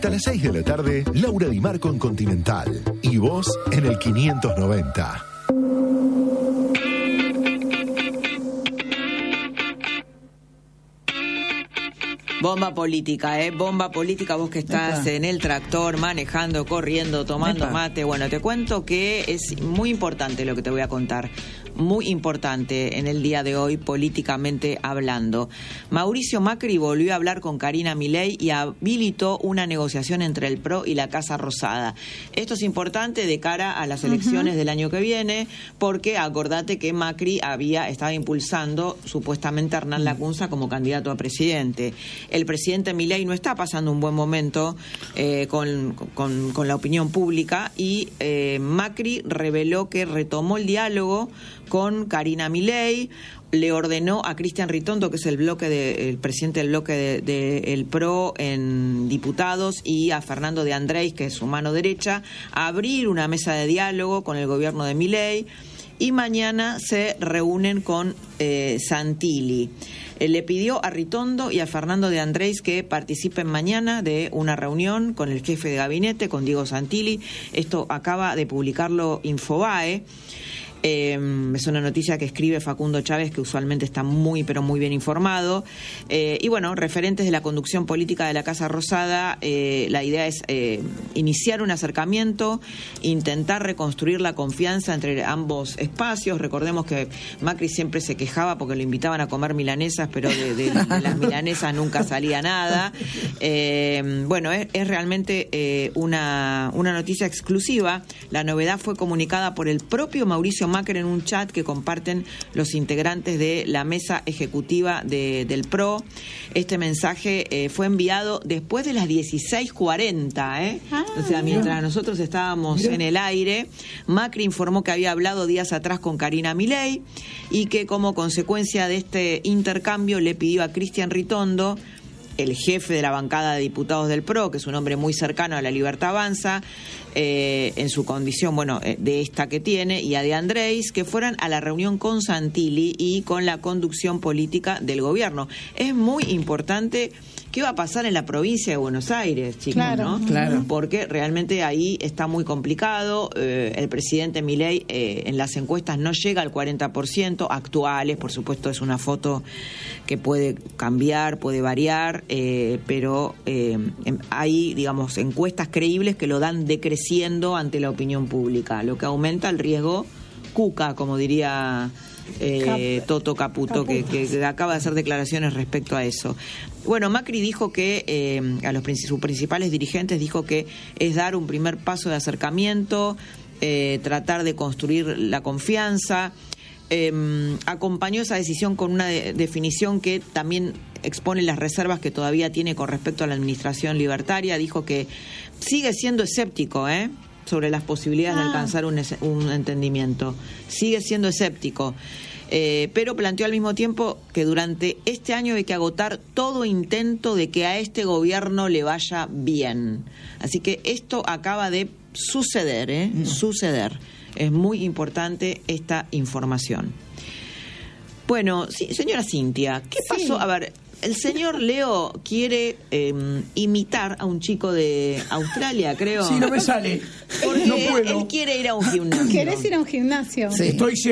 Hasta las 6 de la tarde, Laura Di Marco en Continental. Y vos en el 590. Bomba política, bomba política, vos que estás en el tractor, manejando, corriendo, tomando mate. Bueno, te cuento que es muy importante lo que te voy a contar. Muy importante en el día de hoy, políticamente hablando. Mauricio Macri volvió a hablar con Karina Milei y habilitó una negociación entre el PRO y la Casa Rosada. Esto es importante de cara a las elecciones del año que viene, porque acordate que Macri estaba impulsando supuestamente a Hernán Lacunza como candidato a presidente. El presidente Milei no está pasando un buen momento con la opinión pública y Macri reveló que retomó el diálogo con Karina Milei, le ordenó a Cristian Ritondo, que es el presidente del bloque del PRO en diputados, y a Fernando de Andrés, que es su mano derecha, a abrir una mesa de diálogo con el gobierno de Milei, y mañana se reúnen con Santilli. Le pidió a Ritondo y a Fernando de Andrés que participen mañana de una reunión con el jefe de gabinete, con Diego Santilli. Esto acaba de publicarlo Infobae. Es una noticia que escribe Facundo Chávez, que usualmente está muy, pero muy bien informado. Y bueno, referentes de la conducción política de la Casa Rosada, la idea es iniciar un acercamiento, intentar reconstruir la confianza entre ambos espacios. Recordemos que Macri siempre se quejaba porque lo invitaban a comer milanesas, pero de las milanesas nunca salía nada. Bueno, es realmente una noticia exclusiva. La novedad fue comunicada por el propio Mauricio Macri en un chat que comparten los integrantes de la mesa ejecutiva del PRO. Este mensaje fue enviado después de las 16:40, o sea, mientras nosotros estábamos en el aire. Macri informó que había hablado días atrás con Karina Milei y que como consecuencia de este intercambio le pidió a Cristian Ritondo, el jefe de la bancada de diputados del PRO, que es un hombre muy cercano a La Libertad Avanza, en su condición, de esta que tiene, y a De Andrés, que fueran a la reunión con Santilli y con la conducción política del gobierno. Es muy importante qué va a pasar en la provincia de Buenos Aires, chicos, ¿no? Claro. Porque realmente ahí está muy complicado. El presidente Milei en las encuestas no llega al 40% actuales. Por supuesto, es una foto que puede cambiar, puede variar, pero hay, digamos, encuestas creíbles que lo dan decreciendo ante la opinión pública, lo que aumenta el riesgo cuca, como diría Toto Caputo, que acaba de hacer declaraciones respecto a eso. Bueno, Macri dijo que sus principales dirigentes dijo que es dar un primer paso de acercamiento, tratar de construir la confianza. Acompañó esa decisión con una definición que también expone las reservas que todavía tiene con respecto a la administración libertaria. Dijo que sigue siendo escéptico, sobre las posibilidades de alcanzar un entendimiento. Sigue siendo escéptico, pero planteó al mismo tiempo que durante este año hay que agotar todo intento de que a este gobierno le vaya bien. Así que esto acaba de suceder, suceder. Es muy importante esta información. Bueno, sí, señora Cintia, ¿qué pasó? A ver, el señor Leo quiere imitar a un chico de Australia, creo. Sí, no me sale. Porque no puedo. Él quiere ir a un gimnasio. ¿Querés ir a un gimnasio? Sí. Estoy